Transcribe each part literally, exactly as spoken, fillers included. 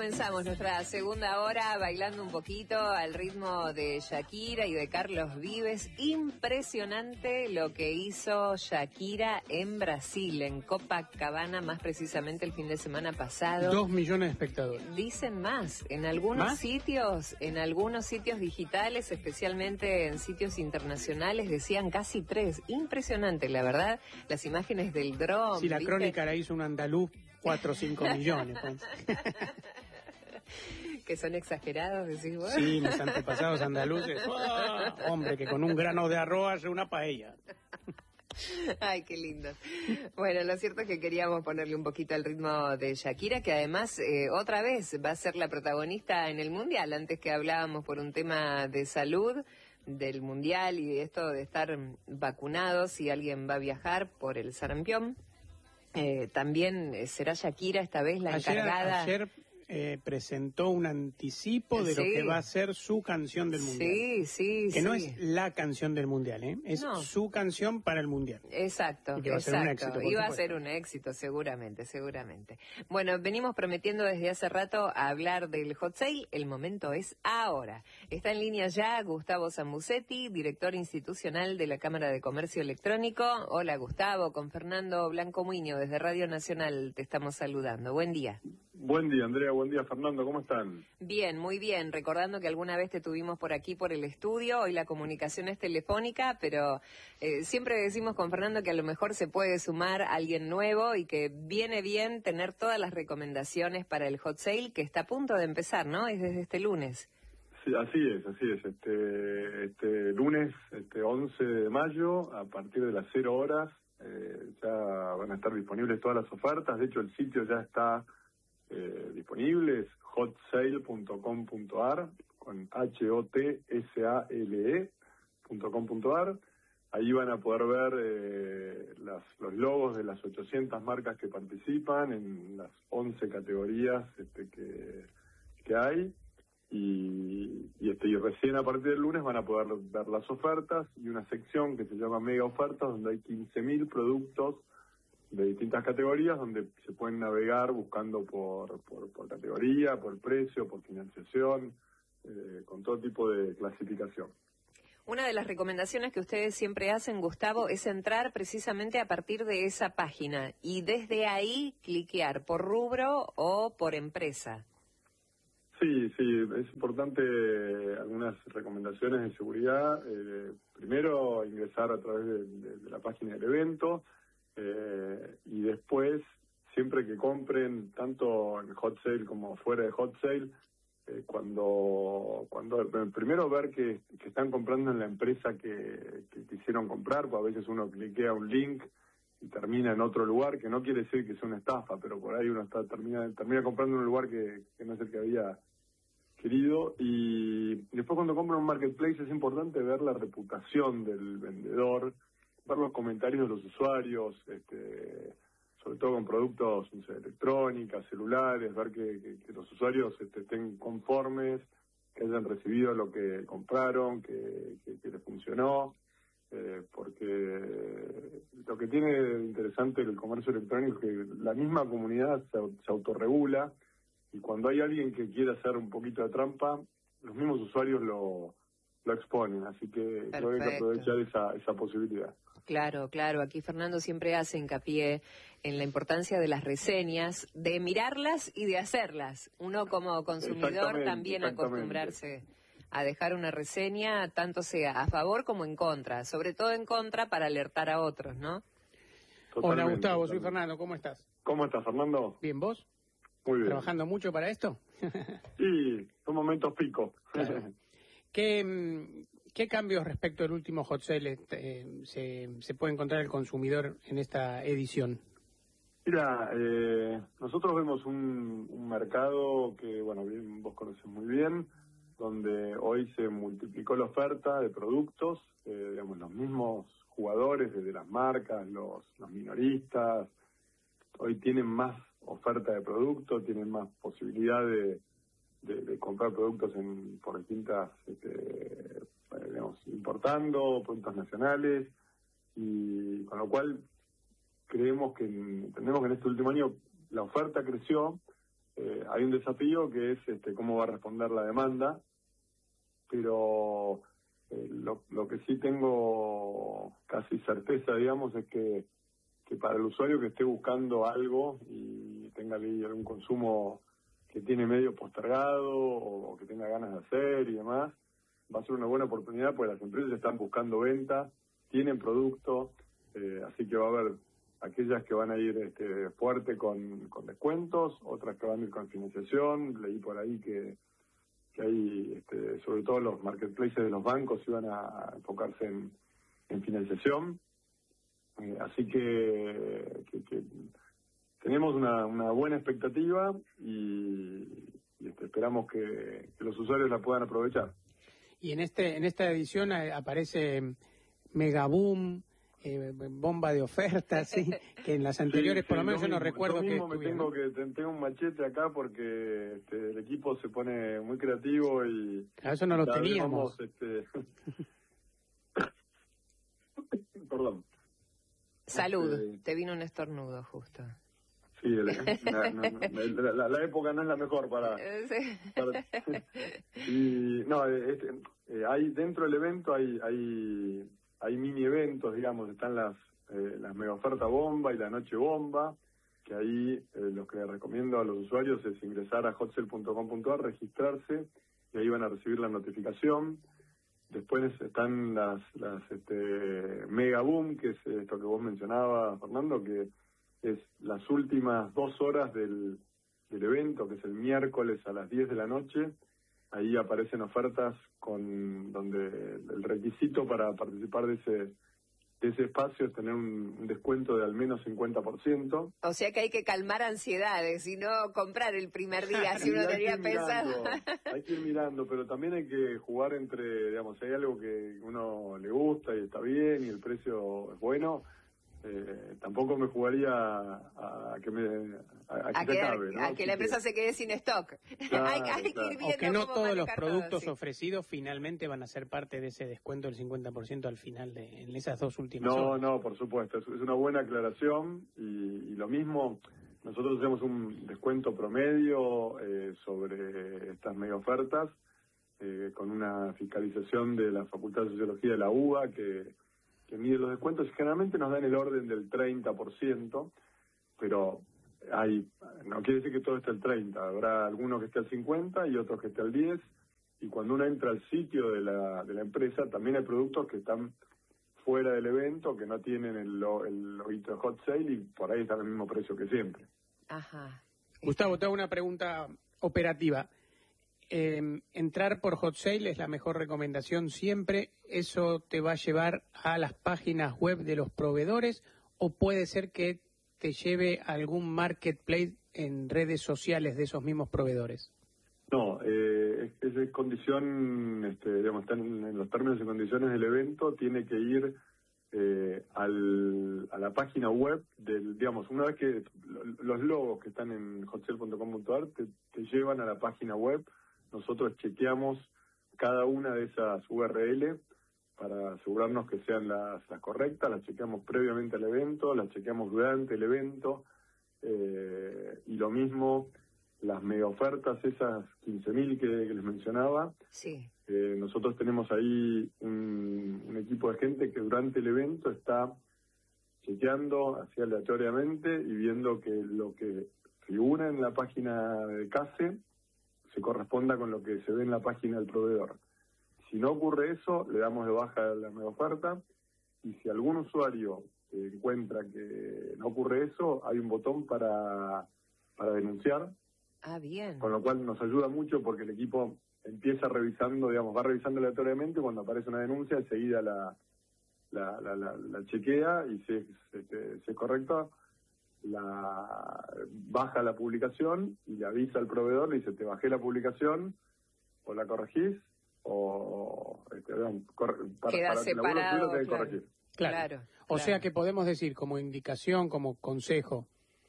comenzamos nuestra segunda hora bailando un poquito al ritmo de Shakira y de Carlos Vives. Impresionante lo que hizo Shakira en Brasil, en Copacabana, más precisamente el fin de semana pasado. Dos millones de espectadores. Dicen más, en algunos ¿Más? sitios, en algunos sitios digitales, especialmente en sitios internacionales, decían casi tres. Impresionante, la verdad, las imágenes del dron. Si la ¿viste? crónica la hizo un andaluz, cuatro o cinco millones. Pues. Que son exagerados, decís vos. Sí, los antepasados andaluces. ¡Oh! Hombre, que con un grano de arroz hace una paella. Ay, qué lindo. Bueno, lo cierto es que queríamos ponerle un poquito al ritmo de Shakira, que además eh, otra vez va a ser la protagonista en el Mundial. Antes que hablábamos por un tema de salud del Mundial y de esto de estar vacunados si alguien va a viajar por el sarampión. Eh, también será Shakira esta vez la ayer, encargada. Ayer eh, presentó un anticipo de sí. lo que va a ser su canción del Mundial. Sí, sí, Que sí. no es la canción del Mundial, ¿eh? Es no. su canción para el Mundial. Exacto, y que va exacto. a ser un éxito, por Iba supuesto. a ser un éxito, seguramente, seguramente. Bueno, venimos prometiendo desde hace rato a hablar del hot sale. El momento es ahora. Está en línea ya Gustavo Zambucetti, director institucional de la Cámara de Comercio Electrónico. Hola, Gustavo, con Fernando Blanco Muño desde Radio Nacional te estamos saludando. Buen día. Buen día, Andrea. Buen día, Fernando. ¿Cómo están? Bien, muy bien. Recordando que alguna vez te tuvimos por aquí, por el estudio. Hoy la comunicación es telefónica, pero eh, siempre decimos con Fernando que a lo mejor se puede sumar alguien nuevo y que viene bien tener todas las recomendaciones para el hot sale que está a punto de empezar, ¿no? Es desde este lunes. Sí, así es, así es. Este, este lunes, este once de mayo, a partir de las cero horas, eh, ya van a estar disponibles todas las ofertas. De hecho, el sitio ya está Eh, disponibles, hot sale punto com punto a r, con H O T S A L E punto com punto a r. Ahí van a poder ver eh, las, los logos de las ochocientas marcas que participan en las once categorías este, que, que hay. Y, y, este, y recién a partir del lunes van a poder ver las ofertas y una sección que se llama Mega Ofertas, donde hay quince mil productos de distintas categorías, donde se pueden navegar buscando por, por, por categoría, por precio, por financiación, eh, con todo tipo de clasificación. Una de las recomendaciones que ustedes siempre hacen, Gustavo, es entrar precisamente a partir de esa página y desde ahí cliquear por rubro o por empresa. Sí, sí, es importante eh, algunas recomendaciones de seguridad. Eh, primero, ingresar a través de, de, de la página del evento. Eh, y después, siempre que compren, tanto en hot sale como fuera de hot sale, eh, cuando, cuando eh, primero ver que, que están comprando en la empresa que, que quisieron comprar, porque a veces uno cliquea un link y termina en otro lugar, que no quiere decir que sea una estafa, pero por ahí uno está termina termina comprando en un lugar que, que no es el que había querido. Y después, cuando compran un marketplace, es importante ver la reputación del vendedor, ver los comentarios de los usuarios, este, sobre todo con productos, no sé, electrónica, celulares, ver que, que, que los usuarios este, estén conformes, que hayan recibido lo que compraron, que, que, que les funcionó, eh, porque lo que tiene de interesante el comercio electrónico es que la misma comunidad se, se autorregula, y cuando hay alguien que quiere hacer un poquito de trampa, los mismos usuarios lo, lo exponen, así que Perfecto. creo que hay que aprovechar esa, esa posibilidad. Claro, claro. Aquí Fernando siempre hace hincapié en la importancia de las reseñas, de mirarlas y de hacerlas. Uno como consumidor también acostumbrarse a dejar una reseña, tanto sea a favor como en contra, sobre todo en contra para alertar a otros, ¿no? Totalmente, Hola, Gustavo, totalmente. soy Fernando, ¿cómo estás? ¿Cómo estás, Fernando? Bien, ¿vos? Muy bien. ¿Trabajando mucho para esto? Sí, son momentos pico. Claro. ¿Qué, ¿Qué cambios respecto al último hot sale eh, se, se puede encontrar el consumidor en esta edición? Mira, eh, nosotros vemos un, un mercado que, bueno, bien, vos conocés muy bien, donde hoy se multiplicó la oferta de productos, eh, digamos, los mismos jugadores, desde las marcas, los, los minoristas, hoy tienen más oferta de productos, tienen más posibilidad de, de, de comprar productos en, por distintas, este, digamos, importando productos nacionales, y con lo cual creemos que, entendemos que en este último año la oferta creció, eh, hay un desafío que es este, cómo va a responder la demanda, pero eh, lo, lo que sí tengo casi certeza, digamos, es que, que para el usuario que esté buscando algo y tenga ahí algún consumo que tiene medio postergado o que tenga ganas de hacer y demás, va a ser una buena oportunidad porque las empresas están buscando venta, tienen producto, eh, así que va a haber aquellas que van a ir este, fuerte con, con descuentos, otras que van a ir con financiación. Leí por ahí que, que hay, este, sobre todo los marketplaces de los bancos iban a enfocarse en, en financiación. Eh, así que, que, que tenemos una, una buena expectativa y, y este, esperamos que, que los usuarios la puedan aprovechar. Y en este en esta edición aparece Megaboom, eh, bomba de ofertas, ¿sí? Que en las anteriores, sí, por lo menos yo, yo no mismo, recuerdo yo mismo que me tengo, ¿no? que tengo un machete acá porque este, el equipo se pone muy creativo y... A eso no lo teníamos. Vamos, este... Perdón. Salud, este... te vino un estornudo justo. Sí, la, la, la, la época no es la mejor para... Sí. para y no, este, eh, hay dentro del evento hay... hay Hay mini eventos, digamos, están las eh, las mega oferta bomba y la noche bomba, que ahí eh, lo que les recomiendo a los usuarios es ingresar a hotsale punto com punto a r, registrarse, y ahí van a recibir la notificación. Después están las, las este, mega boom, que es esto que vos mencionabas, Fernando, que es las últimas dos horas del, del evento, que es el miércoles a las diez de la noche. Ahí aparecen ofertas con donde el requisito para participar de ese de ese espacio es tener un, un descuento de al menos cincuenta por ciento. O sea que hay que calmar ansiedades y no comprar el primer día, si uno tenía pensado. Hay que ir mirando, pero también hay que jugar entre, digamos, si hay algo que uno le gusta y está bien y el precio es bueno, eh, tampoco me jugaría a, a que me a, a que, a se acabe, ¿no? a que la empresa que... se quede sin stock. Claro, hay, hay claro. que ir viendo o que no todos los productos todo, sí. ofrecidos finalmente van a ser parte de ese descuento del cincuenta por ciento al final de en esas dos últimas no, horas. No, por supuesto, es, es una buena aclaración y, y lo mismo, nosotros hacemos un descuento promedio eh, sobre estas mega ofertas eh, con una fiscalización de la Facultad de Sociología de la U B A que que mide los descuentos y generalmente nos dan el orden del treinta por ciento, pero hay no quiere decir que todo esté al treinta, habrá algunos que esté al cincuenta y otros que esté al diez, y cuando uno entra al sitio de la, de la empresa también hay productos que están fuera del evento, que no tienen el, el loguito de Hot Sale y por ahí está al mismo precio que siempre. Ajá. Gustavo, te hago una pregunta operativa. Eh, entrar por Hot Sale es la mejor recomendación siempre. ¿Eso te va a llevar a las páginas web de los proveedores o puede ser que te lleve a algún marketplace en redes sociales de esos mismos proveedores? No, eh, es, es condición, este, digamos, están en los términos y condiciones del evento, tiene que ir eh, al, a la página web del, digamos, una vez que los logos que están en hotsale punto com punto a r te, te llevan a la página web. Nosotros chequeamos cada una de esas U R L para asegurarnos que sean las, las correctas, las chequeamos previamente al evento, las chequeamos durante el evento, eh, y lo mismo las mega ofertas, esas quince mil que, que les mencionaba. Sí. Eh, nosotros tenemos ahí un, un equipo de gente que durante el evento está chequeando así aleatoriamente y viendo que lo que figura en la página de CASE se corresponda con lo que se ve en la página del proveedor. Si no ocurre eso, le damos de baja la mega oferta, y si algún usuario eh, encuentra que no ocurre eso, hay un botón para, para denunciar. Ah, bien. Con lo cual nos ayuda mucho porque el equipo empieza revisando, digamos, va revisando aleatoriamente, y cuando aparece una denuncia enseguida la la, la, la, la chequea y si es, este, si es correcta, la baja la publicación y le avisa al proveedor, le dice: te bajé la publicación, o la corregís o este, corre, para, queda para separado, que claro. corregir. Claro. Claro, O claro. sea que podemos decir como indicación, como consejo,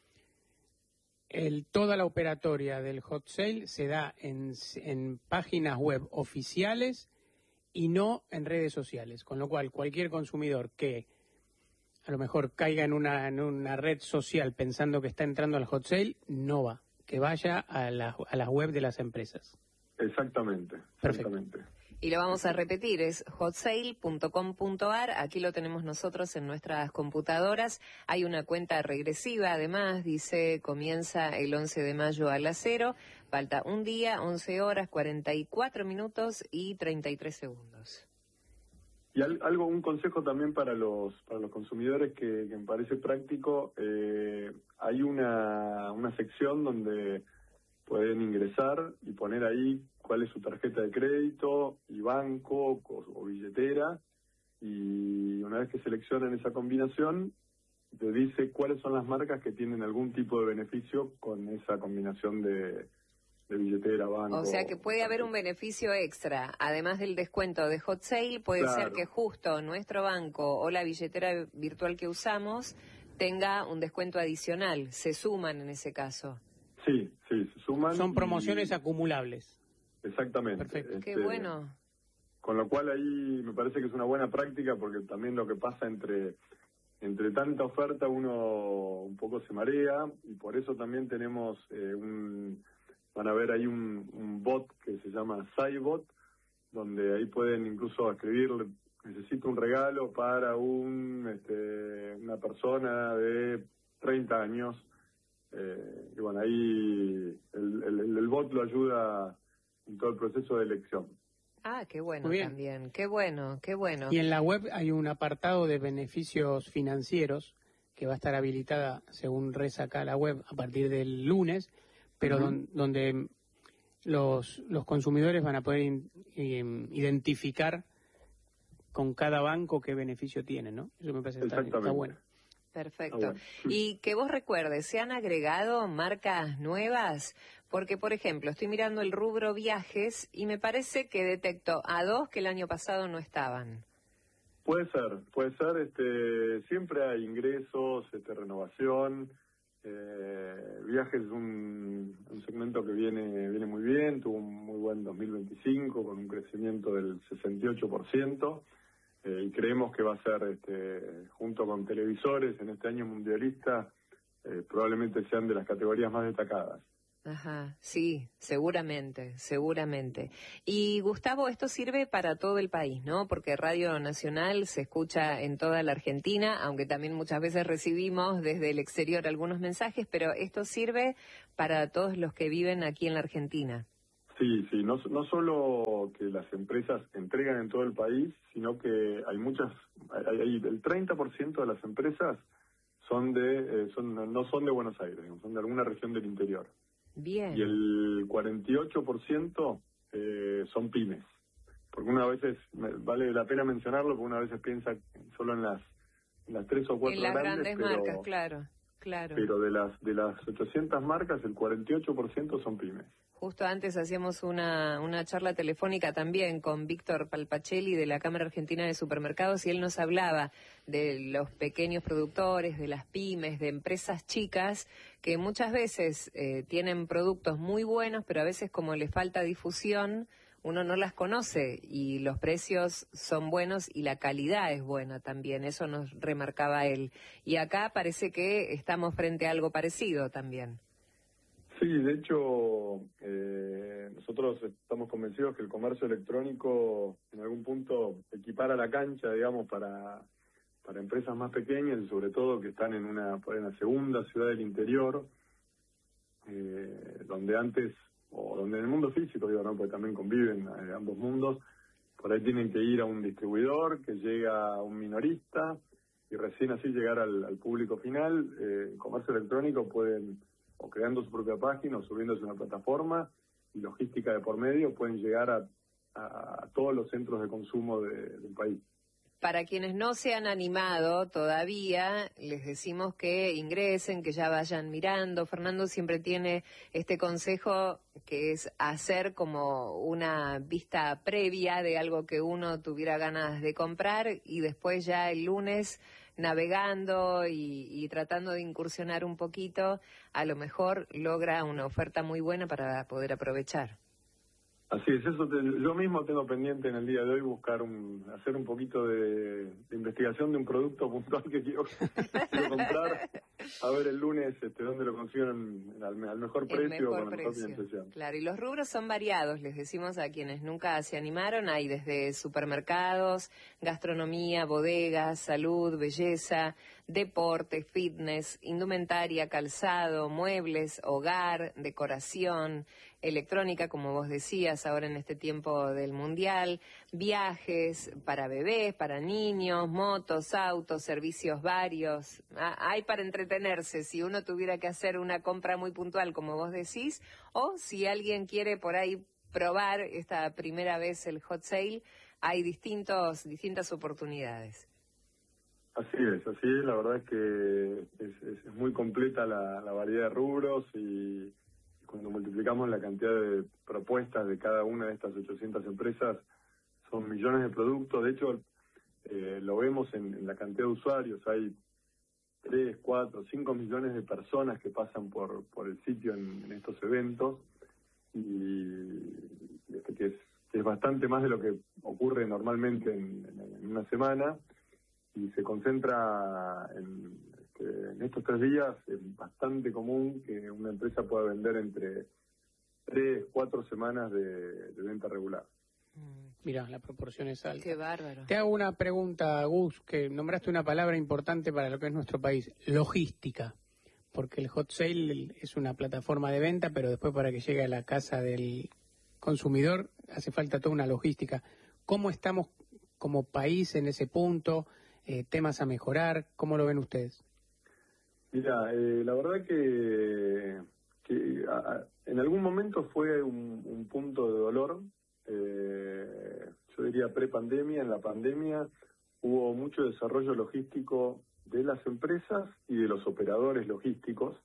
el, toda la operatoria del Hot Sale se da en, en páginas web oficiales y no en redes sociales, con lo cual cualquier consumidor que a lo mejor caiga en una, en una red social pensando que está entrando al Hot Sale, no va. que vaya a, la, a las web de las empresas. Exactamente, Perfecto. exactamente. Y lo vamos a repetir, es hot sale punto com punto a r, aquí lo tenemos nosotros en nuestras computadoras. Hay una cuenta regresiva, además, dice, comienza el once de mayo a las cero, falta un día, once horas, cuarenta y cuatro minutos y treinta y tres segundos. Y al, algo, un consejo también para los para los consumidores que, que me parece práctico, eh, hay una, una sección donde pueden ingresar y poner ahí cuál es su tarjeta de crédito y banco o, o billetera, y una vez que seleccionan esa combinación, te dice cuáles son las marcas que tienen algún tipo de beneficio con esa combinación de, de billetera, banco. O sea que puede haber un beneficio extra, además del descuento de Hot Sale, puede Claro. ser que justo nuestro banco o la billetera virtual que usamos tenga un descuento adicional, se suman en ese caso. Sí, sí, se suman. Son promociones y... acumulables. Exactamente. Perfecto. Qué Este, bueno. Con lo cual ahí me parece que es una buena práctica, porque también lo que pasa entre entre tanta oferta uno un poco se marea, y por eso también tenemos eh, un van a ver ahí un, un bot que se llama SciBot, donde ahí pueden incluso escribir: necesito un regalo para un este, una persona de treinta años. Eh, y bueno, ahí el, el, el bot lo ayuda en todo el proceso de elección. Ah, qué bueno Muy bien. también, qué bueno, qué bueno. Y en la web hay un apartado de beneficios financieros que va a estar habilitada, según reza acá la web, a partir del lunes, pero Uh-huh. don, donde los, los consumidores van a poder in, in, identificar con cada banco qué beneficio tiene, ¿no? Eso me parece que está, está bueno. Perfecto. Ah, bueno. Y que vos recuerdes, ¿se han agregado marcas nuevas? Porque, por ejemplo, estoy mirando el rubro viajes y me parece que detecto a dos que el año pasado no estaban. Puede ser, puede ser. Este, siempre hay ingresos, este, renovación. Eh, viajes es un, un segmento que viene viene muy bien, tuvo un muy buen dos mil veinticinco con un crecimiento del sesenta y ocho por ciento. Eh, y creemos que va a ser, este, junto con televisores, en este año mundialista, eh, probablemente sean de las categorías más destacadas. Ajá, sí, seguramente, seguramente. Y Gustavo, esto sirve para todo el país, ¿no? Porque Radio Nacional se escucha en toda la Argentina, aunque también muchas veces recibimos desde el exterior algunos mensajes, pero esto sirve para todos los que viven aquí en la Argentina. Sí, sí, no, no solo que las empresas entregan en todo el país, sino que hay muchas, hay, hay, el treinta por ciento de las empresas son de, eh, son no son de Buenos Aires, son de alguna región del interior. Bien. Y el cuarenta y ocho por ciento eh, son pymes. Porque una veces, vale la pena mencionarlo, porque una veces piensa solo en las, en las tres o cuatro en las grandes, grandes pero, marcas, claro, claro. pero de las de las ochocientas marcas, el cuarenta y ocho por ciento son pymes. Justo antes hacíamos una, una charla telefónica también con Víctor Palpacelli de la Cámara Argentina de Supermercados, y él nos hablaba de los pequeños productores, de las pymes, de empresas chicas que muchas veces eh, tienen productos muy buenos, pero a veces como les falta difusión, uno no las conoce y los precios son buenos y la calidad es buena también, eso nos remarcaba él. Y acá parece que estamos frente a algo parecido también. Sí, de hecho, eh, nosotros estamos convencidos que el comercio electrónico en algún punto equipara la cancha, digamos, para, para empresas más pequeñas, y sobre todo que están en una, por una segunda ciudad del interior, eh, donde antes, o donde en el mundo físico, digo, ¿no? Porque también conviven eh, ambos mundos, por ahí tienen que ir a un distribuidor, que llega a un minorista, y recién así llegar al, al público final. Eh, el comercio electrónico pueden, o creando su propia página, o subiéndose a una plataforma, y logística de por medio, pueden llegar a, a, a todos los centros de consumo de, del país. Para quienes no se han animado todavía, les decimos que ingresen, que ya vayan mirando. Fernando siempre tiene este consejo que es hacer como una vista previa de algo que uno tuviera ganas de comprar, y después ya el lunes, navegando y, y tratando de incursionar un poquito, a lo mejor logra una oferta muy buena para poder aprovechar. Así es, eso te, yo mismo tengo pendiente en el día de hoy buscar un, hacer un poquito de, de investigación de un producto puntual que quiero, quiero comprar, a ver el lunes este, dónde lo consiguen al, al mejor precio, mejor con la mejor precio. financiación. Claro, y los rubros son variados, les decimos a quienes nunca se animaron, hay desde supermercados, gastronomía, bodegas, salud, belleza, deporte, fitness, indumentaria, calzado, muebles, hogar, decoración, electrónica, como vos decías, ahora en este tiempo del mundial, viajes para bebés, para niños, motos, autos, servicios varios. Ah, hay para entretenerse si uno tuviera que hacer una compra muy puntual, como vos decís, o si alguien quiere por ahí probar esta primera vez el hot sale, hay distintos, distintas oportunidades. Así es, así es, la verdad es que es, es, es muy completa la, la variedad de rubros y cuando multiplicamos la cantidad de propuestas de cada una de estas ochocientas empresas, son millones de productos. De hecho, eh, lo vemos en, en la cantidad de usuarios. Hay tres, cuatro, cinco millones de personas que pasan por, por el sitio en, en estos eventos y este, que, es, que es bastante más de lo que ocurre normalmente en, en, en una semana y se concentra en... en estos tres días es bastante común que una empresa pueda vender entre tres, cuatro semanas de, de venta regular. Mirá, la proporción es alta. Qué bárbaro. Te hago una pregunta, Gus, que nombraste una palabra importante para lo que es nuestro país, logística. Porque el hot sale es una plataforma de venta, pero después para que llegue a la casa del consumidor hace falta toda una logística. ¿Cómo estamos como país en ese punto? Eh, ¿Temas a mejorar? ¿Cómo lo ven ustedes? Mira, eh, la verdad que, que a, a, en algún momento fue un, un punto de dolor. Eh, yo diría pre-pandemia, en la pandemia hubo mucho desarrollo logístico de las empresas y de los operadores logísticos.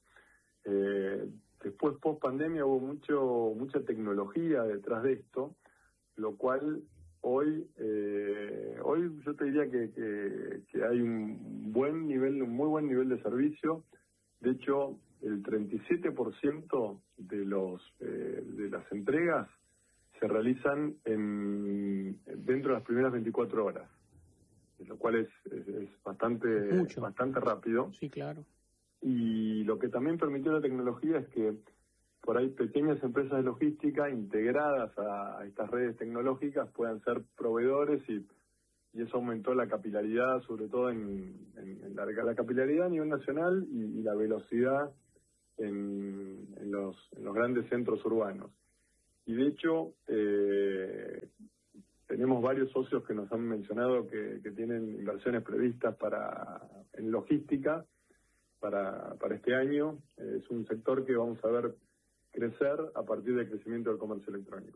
Eh, después, post-pandemia, hubo mucho mucha tecnología detrás de esto, lo cual hoy eh, hoy yo te diría que, que, que hay un buen nivel, un muy buen nivel de servicio. De hecho, el treinta y siete por ciento de los eh, de las entregas se realizan en dentro de las primeras veinticuatro horas, lo cual es, es, es bastante Mucho. bastante rápido. Sí, claro. Y lo que también permitió la tecnología es que por ahí pequeñas empresas de logística integradas a, a estas redes tecnológicas puedan ser proveedores y, y eso aumentó la capilaridad, sobre todo en, en, en la, la capilaridad a nivel nacional y, y la velocidad en, en, los, en los grandes centros urbanos. Y de hecho, eh, tenemos varios socios que nos han mencionado que, que tienen inversiones previstas para en logística para, para este año. Eh, es un sector que vamos a ver crecer a partir del crecimiento del comercio electrónico.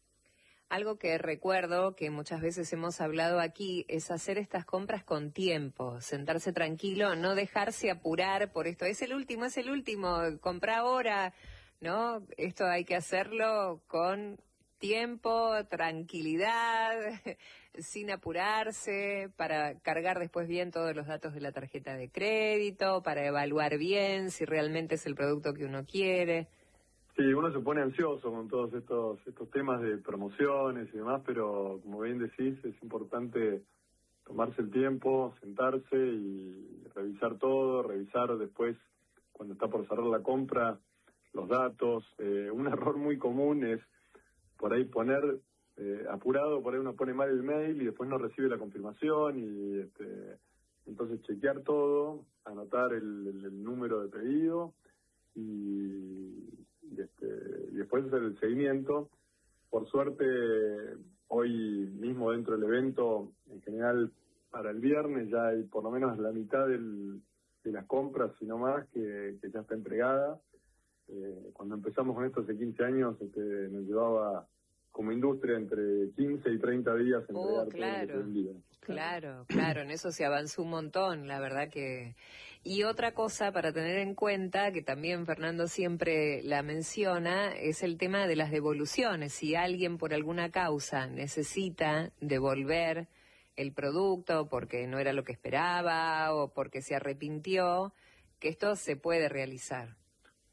Algo que recuerdo que muchas veces hemos hablado aquí es hacer estas compras con tiempo, sentarse tranquilo, no dejarse apurar por esto. Es el último, es el último, compra ahora, ¿no? Esto hay que hacerlo con tiempo, tranquilidad, sin apurarse, para cargar después bien todos los datos de la tarjeta de crédito, para evaluar bien si realmente es el producto que uno quiere. Sí, uno se pone ansioso con todos estos estos temas de promociones y demás, pero como bien decís, es importante tomarse el tiempo, sentarse y revisar todo, revisar después, cuando está por cerrar la compra, los datos. Eh, un error muy común es por ahí poner eh, apurado, por ahí uno pone mal el mail y después no recibe la confirmación y este, entonces chequear todo, anotar el, el, el número de pedido y, y, este, y después hacer el seguimiento. Por suerte, hoy mismo dentro del evento, en general para el viernes ya hay por lo menos la mitad del, de las compras, si no más, que, que ya está entregada. Eh, cuando empezamos con esto hace quince años, este, nos llevaba como industria entre quince y treinta días entregar oh, claro, todo el día. Claro, claro, en eso se avanzó un montón, la verdad que... Y otra cosa para tener en cuenta, que también Fernando siempre la menciona, es el tema de las devoluciones. Si alguien por alguna causa necesita devolver el producto porque no era lo que esperaba o porque se arrepintió, que esto se puede realizar.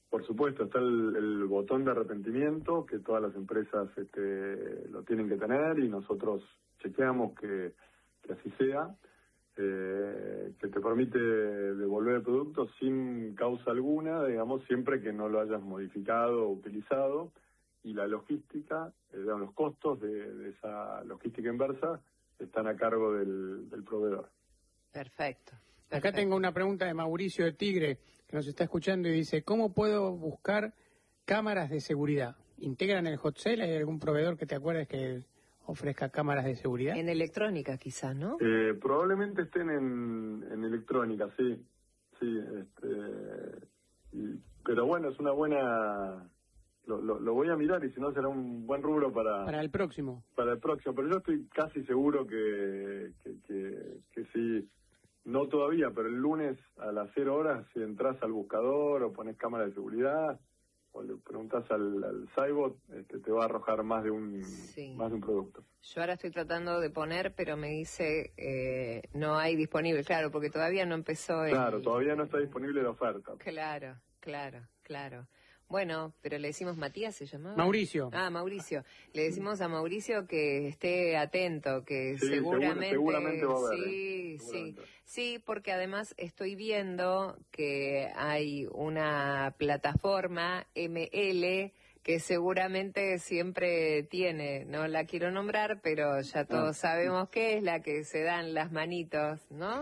Por supuesto, está el, el botón de arrepentimiento, que todas las empresas este, lo tienen que tener y nosotros chequeamos que, que así sea, eh, que te permite devolver el producto sin causa alguna, digamos, siempre que no lo hayas modificado o utilizado, y la logística, eh, los costos de, de esa logística inversa están a cargo del, del proveedor. Perfecto. Perfecto. Acá tengo una pregunta de Mauricio de Tigre, que nos está escuchando y dice, ¿cómo puedo buscar cámaras de seguridad? ¿Integran el hot sale? ¿Hay algún proveedor que te acuerdes que ofrezca cámaras de seguridad? En electrónica quizás, ¿no? Eh, probablemente estén en, en electrónica, sí. Sí, este, y, pero bueno, es una buena... Lo, lo, lo voy a mirar y si no será un buen rubro para... Para el próximo. Para el próximo, pero yo estoy casi seguro que, que, que, que sí. No todavía, pero el lunes a las cero horas, si entras al buscador o pones cámara de seguridad o le preguntas al, al Cybot, este, te va a arrojar más de un sí. más de un producto. Yo ahora estoy tratando de poner, pero me dice eh, no hay disponible, claro, porque todavía no empezó el... Claro, todavía no está disponible la oferta. Claro, claro, claro. Bueno, pero le decimos Matías, ¿se llamaba? Mauricio. Ah, Mauricio. Le decimos a Mauricio que esté atento, que sí, seguramente... Segura, seguramente va a haber. Sí, ¿eh? sí. Sí, porque además estoy viendo que hay una plataforma M L que seguramente siempre tiene, no la quiero nombrar, pero ya todos ah. sabemos qué es, la que se dan las manitos, ¿no?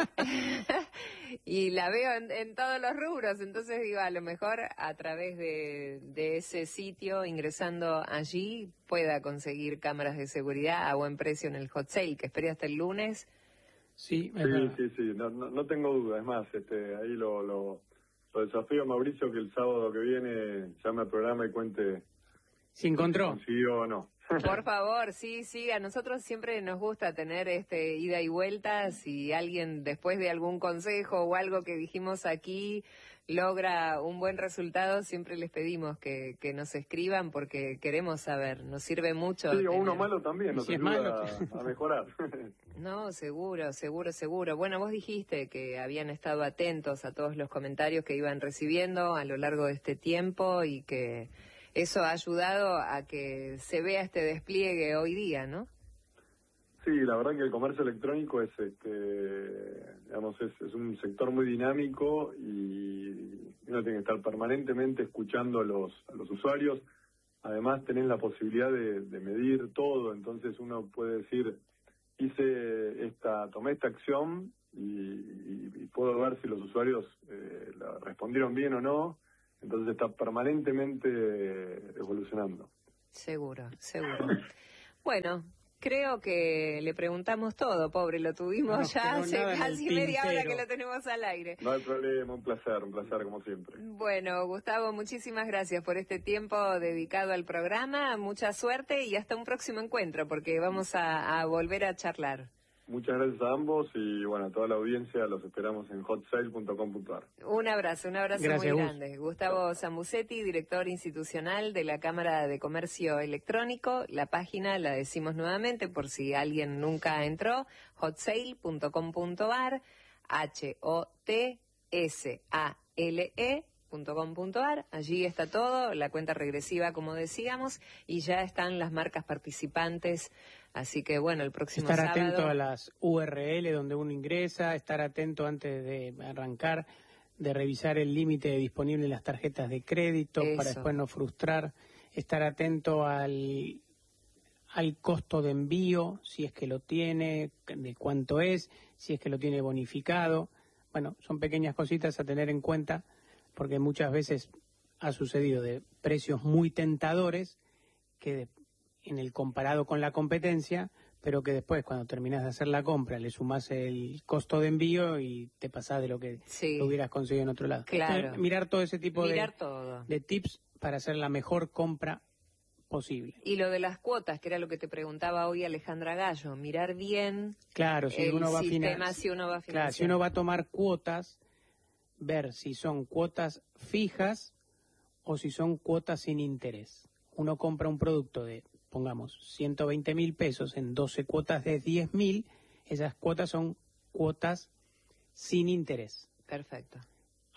Y la veo en, en todos los rubros, entonces digo, a lo mejor a través de, de ese sitio, ingresando allí, pueda conseguir cámaras de seguridad a buen precio en el hot sale, que espere hasta el lunes. Sí, sí, sí, sí, no, no, no tengo duda, es más, este, ahí lo... lo... Lo desafío a Mauricio que el sábado que viene llame al programa y cuente si encontró. Si consiguió o no. Por favor, sí, sí, a nosotros siempre nos gusta tener este ida y vuelta. Si alguien después de algún consejo o algo que dijimos aquí logra un buen resultado, siempre les pedimos que, que nos escriban porque queremos saber, nos sirve mucho. Sí, o uno malo también, nos si ayuda malo, a, a mejorar. No, seguro, seguro, seguro. Bueno, vos dijiste que habían estado atentos a todos los comentarios que iban recibiendo a lo largo de este tiempo y que eso ha ayudado a que se vea este despliegue hoy día, ¿no? Sí, la verdad que el comercio electrónico es, este, digamos, es, es un sector muy dinámico y uno tiene que estar permanentemente escuchando a los, a los usuarios. Además, tenés la posibilidad de, de medir todo, entonces uno puede decir, hice esta, tomé esta acción y, y, y puedo ver si los usuarios eh, la respondieron bien o no. Entonces está permanentemente evolucionando. Seguro, seguro. Bueno, creo que le preguntamos todo, pobre, lo tuvimos no ya hace casi media hora que lo tenemos al aire. No hay problema, un placer, un placer como siempre. Bueno, Gustavo, muchísimas gracias por este tiempo dedicado al programa, mucha suerte y hasta un próximo encuentro, porque vamos a, a volver a charlar. Muchas gracias a ambos y bueno, a toda la audiencia los esperamos en hot sale punto com punto a r. Un abrazo, un abrazo gracias, muy Gus. grande. Gustavo Zambucetti, director institucional de la Cámara de Comercio Electrónico. La página la decimos nuevamente por si alguien nunca entró, hot sale punto com punto a r, H O T S A L E punto com punto a r. Allí está todo, la cuenta regresiva como decíamos, y ya están las marcas participantes. Así que bueno, el próximo estar sábado... Estar atento a las U R L donde uno ingresa, estar atento antes de arrancar, de revisar el límite disponible en las tarjetas de crédito Eso. Para después no frustrar, estar atento al, al costo de envío, si es que lo tiene, de cuánto es, si es que lo tiene bonificado. Bueno, son pequeñas cositas a tener en cuenta porque muchas veces ha sucedido de precios muy tentadores que de, en el comparado con la competencia, pero que después cuando terminas de hacer la compra le sumás el costo de envío y te pasás de lo que sí. hubieras conseguido en otro lado. Claro. Entonces, mirar todo ese tipo mirar de, todo. de tips para hacer la mejor compra posible. Y lo de las cuotas, que era lo que te preguntaba hoy Alejandra Gallo, mirar bien claro, si el uno va sistema, a si uno va a financiar. Claro, si uno va a tomar cuotas, ver si son cuotas fijas o si son cuotas sin interés. Uno compra un producto de, pongamos, ciento veinte mil pesos en doce cuotas de diez mil, esas cuotas son cuotas sin interés. Perfecto.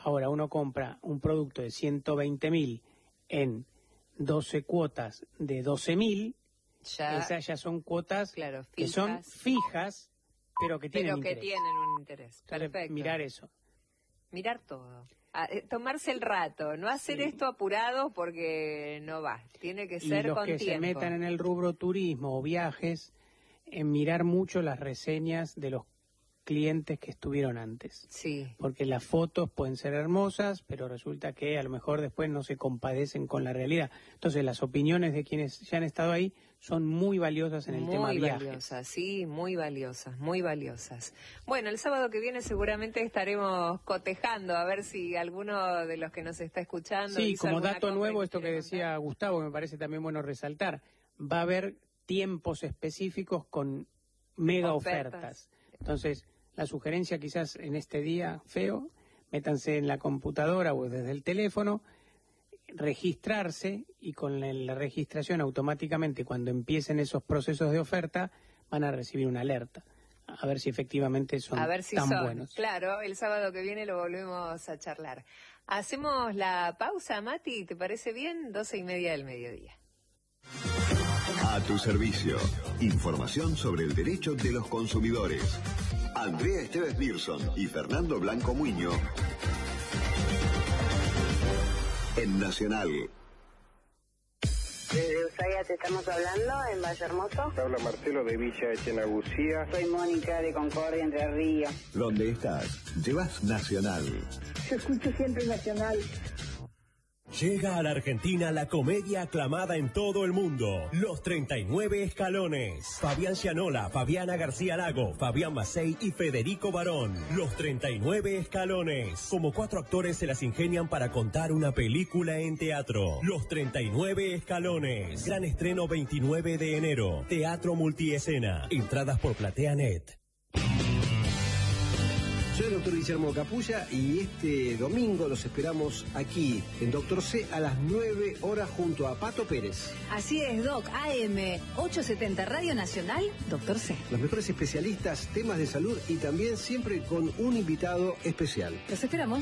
Ahora uno compra un producto de ciento veinte mil en doce cuotas de doce mil, ya, esas ya son cuotas claro, que son fijas, pero que tienen pero que interés. tienen un interés. Perfecto. Entonces, mirar eso. Mirar todo. A, eh, tomarse el rato, no hacer sí. esto apurado porque no va. Tiene que ser y los con que tiempo. Se metan en el rubro turismo o viajes, en mirar mucho las reseñas de los clientes que estuvieron antes. Sí. Porque las fotos pueden ser hermosas, pero resulta que a lo mejor después no se compadecen con la realidad. Entonces las opiniones de quienes ya han estado ahí son muy valiosas en el muy tema viajes. Muy valiosas, sí, muy valiosas, muy valiosas. Bueno, el sábado que viene seguramente estaremos cotejando a ver si alguno de los que nos está escuchando... Sí, como dato nuevo, esto que decía contar. Gustavo, que me parece también bueno resaltar, va a haber tiempos específicos con mega ofertas. ofertas. Entonces, la sugerencia quizás en este día feo, métanse en la computadora o desde el teléfono, registrarse y con la registración automáticamente cuando empiecen esos procesos de oferta van a recibir una alerta. A ver si efectivamente son a ver si tan son. buenos. Claro, el sábado que viene lo volvemos a charlar. Hacemos la pausa, Mati, ¿te parece bien? Doce y media del mediodía. A tu servicio. Información sobre el derecho de los consumidores. Andrea Esteves Nilsson y Fernando Blanco Muño en Nacional. Desde Ushuaia te estamos hablando, en Valle Hermoso. Habla Marcelo de Villa Echenagucía. Soy Mónica de Concordia, Entre Ríos. ¿Dónde estás? Llevas Nacional. Yo escucho siempre Nacional. Llega a la Argentina la comedia aclamada en todo el mundo, Los treinta y nueve Escalones. Fabián Gianola, Fabiana García Lago, Fabián Macei y Federico Barón. Los treinta y nueve Escalones. Como cuatro actores se las ingenian para contar una película en teatro. Los treinta y nueve Escalones. Gran estreno veintinueve de enero. Teatro Multiescena. Entradas por PlateaNet. Soy el doctor Guillermo Capulla y este domingo los esperamos aquí en Doctor C a las nueve horas junto a Pato Pérez. Así es, Doc, A M ochocientos setenta Radio Nacional, Doctor C. Los mejores especialistas, temas de salud y también siempre con un invitado especial. Los esperamos.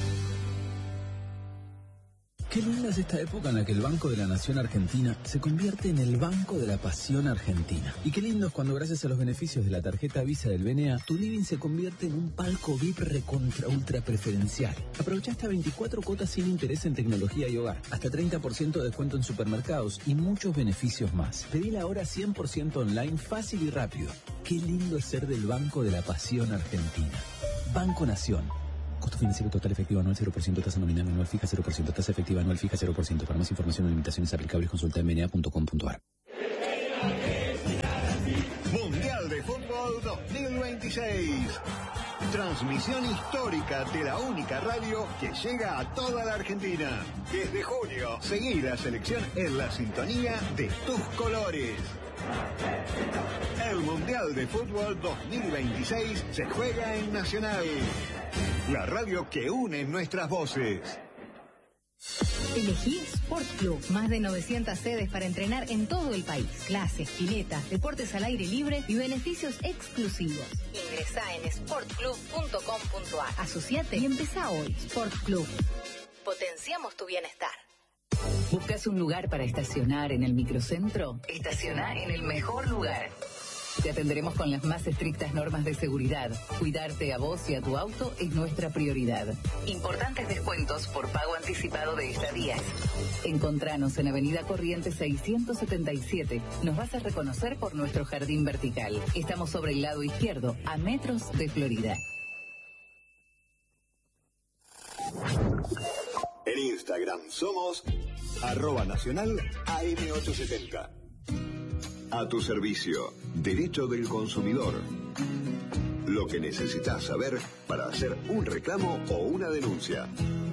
Qué linda es esta época en la que el Banco de la Nación Argentina se convierte en el Banco de la Pasión Argentina. Y qué lindo es cuando gracias a los beneficios de la tarjeta Visa del B N A, tu living se convierte en un palco V I P recontra ultra preferencial. Aprovecha hasta veinticuatro cuotas sin interés en tecnología y hogar, hasta treinta por ciento de descuento en supermercados y muchos beneficios más. Pedí ahora cien por ciento online, fácil y rápido. Qué lindo es ser del Banco de la Pasión Argentina. Banco Nación. Costo financiero total efectivo anual cero por ciento, tasa nominal anual fija cero por ciento, tasa efectiva anual fija cero por ciento. Para más información o limitaciones aplicables consulta en b n a punto com punto a r. Mundial de Fútbol dos mil veintiséis. Transmisión histórica de la única radio que llega a toda la Argentina. Desde junio, seguí la selección en la sintonía de tus colores. El Mundial de Fútbol dos mil veintiséis se juega en Nacional. La radio que une nuestras voces. Elegí Sport Club. Más de novecientas sedes para entrenar en todo el país. Clases, piletas, deportes al aire libre y beneficios exclusivos. Ingresá en sport club punto com punto a r. Asociate y empezá hoy. Sport Club. Potenciamos tu bienestar. ¿Buscas un lugar para estacionar en el microcentro? Estacioná en el mejor lugar. Te atenderemos con las más estrictas normas de seguridad. Cuidarte a vos y a tu auto es nuestra prioridad. Importantes descuentos por pago anticipado de estadías. Encontranos en Avenida Corrientes seiscientos setenta y siete. Nos vas a reconocer por nuestro jardín vertical. Estamos sobre el lado izquierdo, a metros de Florida. En Instagram somos arroba nacional A M ochocientos setenta. A tu servicio, Derecho del Consumidor. Lo que necesitas saber para hacer un reclamo o una denuncia.